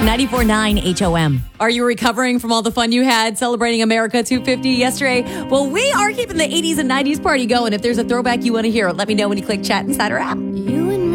94.9 HOM. Are you recovering from all the fun you had celebrating America 250 yesterday? Well, we are keeping the 80s and 90s party going. If there's a throwback you want to hear, let me know when you click Chat Insider app.